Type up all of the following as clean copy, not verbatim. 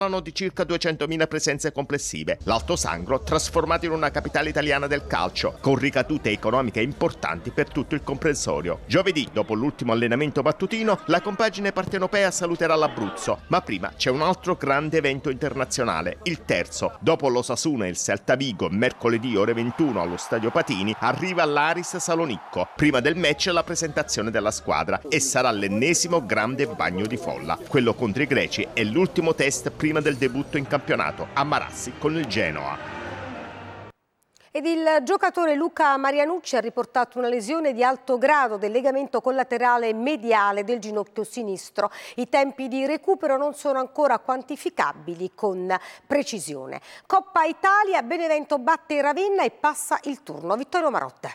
di circa 200.000 presenze complessive. L'Alto Sangro trasformato in una capitale italiana del calcio, con ricadute economiche importanti per tutto il comprensorio. Giovedì, dopo l'ultimo allenamento mattutino, la compagine partenopea saluterà l'Abruzzo, ma prima c'è un altro grande evento internazionale, il terzo. Dopo l'Osasuna e il Celta Vigo, mercoledì ore 21 allo Stadio Patini, arriva l'Aris Salonicco. Prima del match la presentazione della squadra e sarà l'ennesimo grande bagno di folla. Quello contro i greci è l'ultimo test prima del debutto in campionato a Marassi con il Genoa. Ed il giocatore Luca Marianucci ha riportato una lesione di alto grado del legamento collaterale mediale del ginocchio sinistro. I tempi di recupero non sono ancora quantificabili con precisione. Coppa Italia, Benevento batte Ravenna e passa il turno. Vittorio Marotte.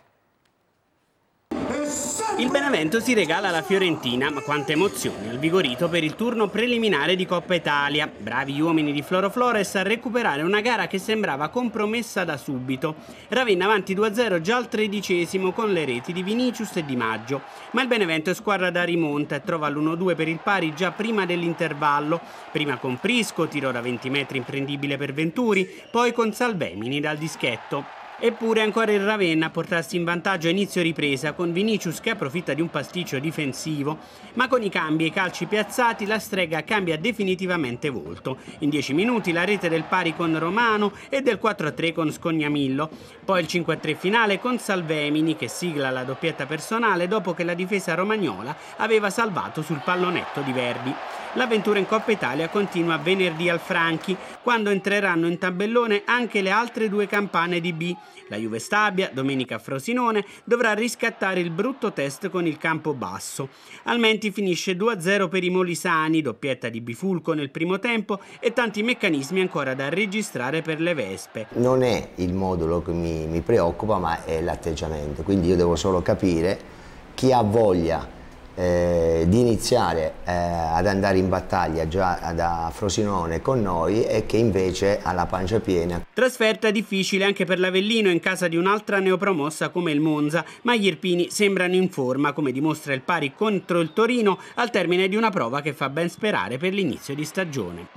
Il Benevento si regala alla Fiorentina, ma quante emozioni al Vigorito per il turno preliminare di Coppa Italia. Bravi gli uomini di Floro Flores a recuperare una gara che sembrava compromessa da subito. Ravenna avanti 2-0 già al 13° con le reti di Vinicius e Di Maggio. Ma il Benevento è squadra da rimonta e trova l'1-2 per il pari già prima dell'intervallo. Prima con Prisco, tiro da 20 metri imprendibile per Venturi, poi con Salvemini dal dischetto. Eppure ancora il Ravenna a portarsi in vantaggio a inizio ripresa con Vinicius che approfitta di un pasticcio difensivo, ma con i cambi e i calci piazzati la strega cambia definitivamente volto. In 10 minuti la rete del pari con Romano e del 4-3 con Scognamillo, poi il 5-3 finale con Salvemini che sigla la doppietta personale dopo che la difesa romagnola aveva salvato sul pallonetto di Verdi. L'avventura in Coppa Italia continua venerdì al Franchi, quando entreranno in tabellone anche le altre due campane di B. La Juve Stabia, domenica a Frosinone, dovrà riscattare il brutto test con il Campobasso. Almenti finisce 2-0 per i molisani, doppietta di Bifulco nel primo tempo e tanti meccanismi ancora da registrare per le Vespe. Non è il modulo che mi preoccupa, ma è l'atteggiamento. Quindi io devo solo capire chi ha voglia di iniziare ad andare in battaglia già da Frosinone con noi e che invece ha la pancia piena. Trasferta difficile anche per l'Avellino in casa di un'altra neopromossa come il Monza, ma gli irpini sembrano in forma, come dimostra il pari contro il Torino al termine di una prova che fa ben sperare per l'inizio di stagione.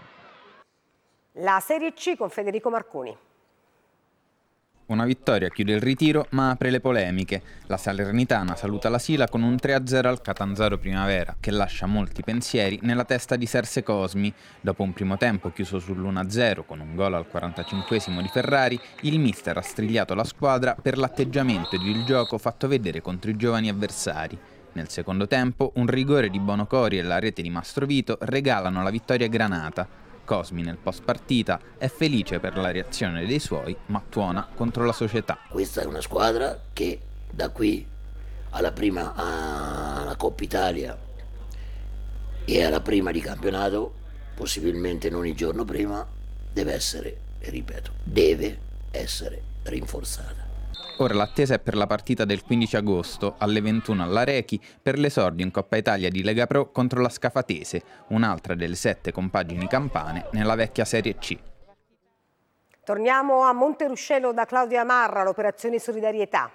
La Serie C con Federico Marconi. Una vittoria chiude il ritiro ma apre le polemiche. La Salernitana saluta la Sila con un 3-0 al Catanzaro Primavera, che lascia molti pensieri nella testa di Serse Cosmi. Dopo un primo tempo chiuso sull'1-0 con un gol al 45° di Ferrari, il mister ha strigliato la squadra per l'atteggiamento ed il gioco fatto vedere contro i giovani avversari. Nel secondo tempo un rigore di Bonocori e la rete di Mastrovito regalano la vittoria Granata. Cosmi nel post partita è felice per la reazione dei suoi, ma tuona contro la società. Questa è una squadra che da qui alla prima alla Coppa Italia e alla prima di campionato, possibilmente non il giorno prima, deve essere, ripeto, deve essere rinforzata. Ora l'attesa è per la partita del 15 agosto alle 21 all'Arechi per l'esordio in Coppa Italia di Lega Pro contro la Scafatese, un'altra delle 7 compagini campane nella vecchia Serie C. Torniamo a Monteruscello da Claudia Marra, l'operazione solidarietà.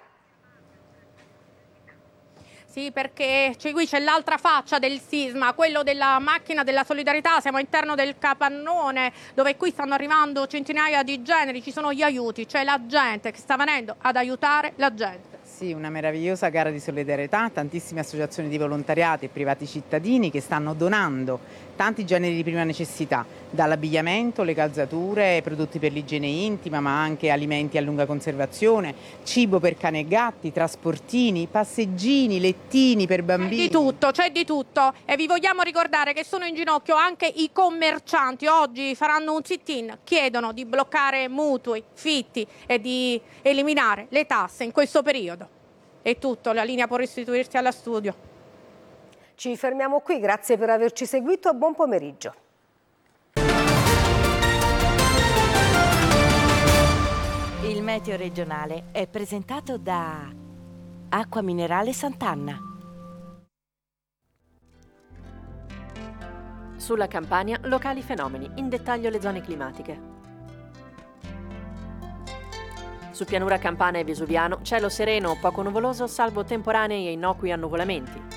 Sì, perché qui c'è l'altra faccia del sisma, quello della macchina della solidarietà. Siamo all'interno del capannone dove qui stanno arrivando centinaia di generi, ci sono gli aiuti, c'è la gente che sta venendo ad aiutare la gente. Sì, una meravigliosa gara di solidarietà, tantissime associazioni di volontariati e privati cittadini che stanno donando tanti generi di prima necessità, dall'abbigliamento, le calzature, prodotti per l'igiene intima, ma anche alimenti a lunga conservazione, cibo per cani e gatti, trasportini, passeggini, lettini per bambini. C'è di tutto e vi vogliamo ricordare che sono in ginocchio anche i commercianti. Oggi faranno un sit-in, chiedono di bloccare mutui, fitti e di eliminare le tasse in questo periodo. È tutto, la linea può restituirsi alla studio. Ci fermiamo qui, grazie per averci seguito e buon pomeriggio. Il meteo regionale è presentato da Acqua Minerale Sant'Anna. Sulla Campania, locali fenomeni, in dettaglio le zone climatiche. Su pianura campana e vesuviano, cielo sereno, poco nuvoloso, salvo temporanei e innocui annuvolamenti.